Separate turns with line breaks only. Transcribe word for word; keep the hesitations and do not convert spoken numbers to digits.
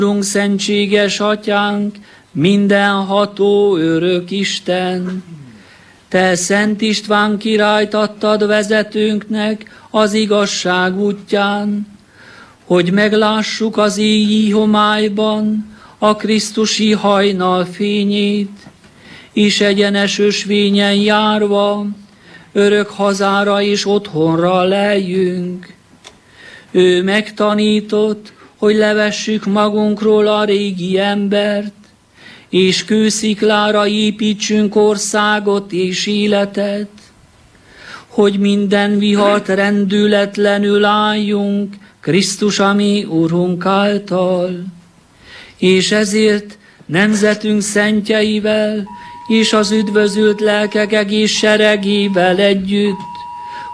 Urunk, szentséges Atyánk, mindenható örök Isten, Te Szent István királyt adtad vezetőnknek az igazság útján, hogy meglássuk az éjjé homályban a Krisztusi hajnal fényét, és egyenes ösvényen járva örök hazára és otthonra leljünk. Ő megtanított, hogy levessük magunkról a régi embert, és kősziklára építsünk országot és életet, hogy minden vihart rendületlenül álljunk Krisztus, ami Urunk által. És ezért nemzetünk szentjeivel és az üdvözült lelkek egész seregével együtt